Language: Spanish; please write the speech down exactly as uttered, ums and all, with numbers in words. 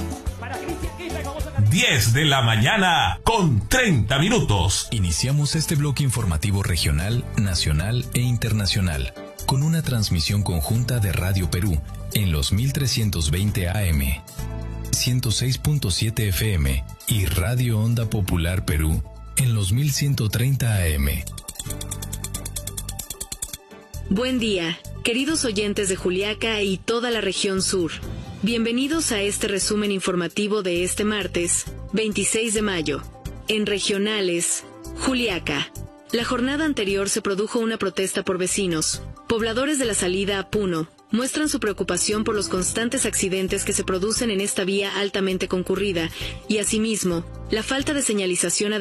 diez de la mañana con treinta minutos. Iniciamos este bloque informativo regional, nacional e internacional con una transmisión conjunta de Radio Perú en los mil trescientos veinte A M, ciento seis punto siete F M y Radio Onda Popular Perú en los mil ciento treinta A M. Buen día, queridos oyentes de Juliaca y toda la región sur. Bienvenidos a este resumen informativo de este martes, veintiséis de mayo. En regionales, Juliaca. La jornada anterior se produjo una protesta por vecinos. Pobladores de la salida a Puno muestran su preocupación por los constantes accidentes que se producen en esta vía altamente concurrida y, asimismo, la falta de señalización